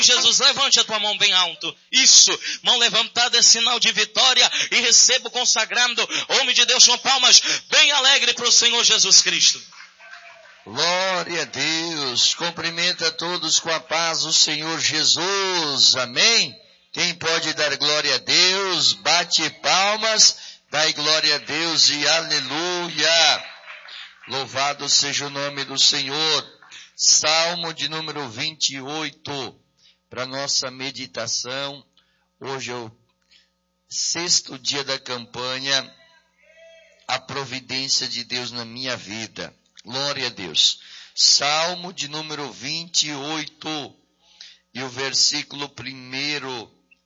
Jesus, levante a tua mão bem alto. Isso, mão levantada é sinal de vitória. E recebo consagrando, homem de Deus, com palmas bem alegre para o Senhor Jesus Cristo. Glória a Deus. Cumprimenta a todos com a paz do Senhor Jesus. Amém? Quem pode dar glória a Deus, bate palmas, dai glória a Deus e aleluia. Louvado seja o nome do Senhor. Salmo de número 28. Para nossa meditação, hoje é o 6º dia da campanha, a providência de Deus na minha vida. Glória a Deus. Salmo de número 28 e o versículo 1.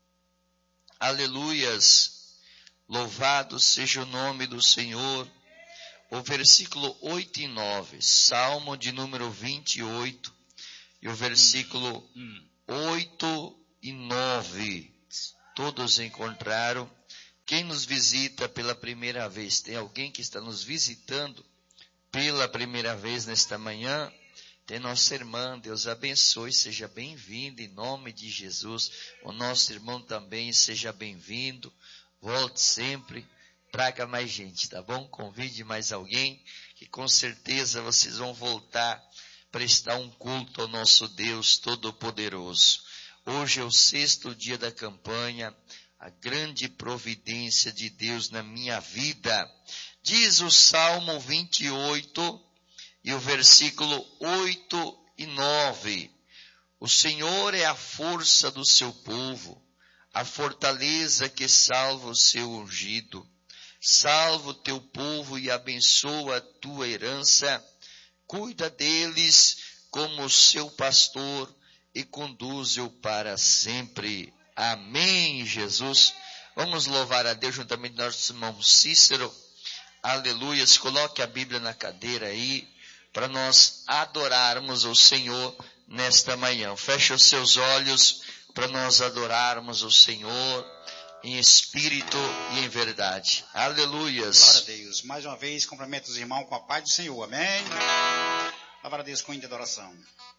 Aleluias. Louvado seja o nome do Senhor. O versículo 8 e 9. Salmo de número 28 e o versículo 8 e 9. Todos encontraram. Quem nos visita pela primeira vez? Tem alguém que está nos visitando pela primeira vez nesta manhã? Tem nossa irmã, Deus abençoe, seja bem-vindo em nome de Jesus. O nosso irmão também, seja bem-vindo. Volte sempre, traga mais gente, tá bom? Convide mais alguém, que com certeza vocês vão voltar, prestar um culto ao nosso Deus Todo-Poderoso. Hoje é o 6º dia da campanha, a grande providência de Deus na minha vida. Diz o Salmo 28 e o versículo 8 e 9. O Senhor é a força do seu povo, a fortaleza que salva o seu ungido. Salva o teu povo e abençoa a tua herança. Cuida deles como o seu pastor e conduze-o para sempre. Amém, Jesus. Vamos louvar a Deus juntamente com nosso irmão Cícero. Aleluia. Coloque a Bíblia na cadeira aí, para nós adorarmos o Senhor nesta manhã. Feche os seus olhos para nós adorarmos o Senhor em espírito e em verdade. Aleluias. Glória a Deus. Mais uma vez, cumprimento os irmãos com a paz do Senhor. Amém? Louvar a Deus com muita adoração.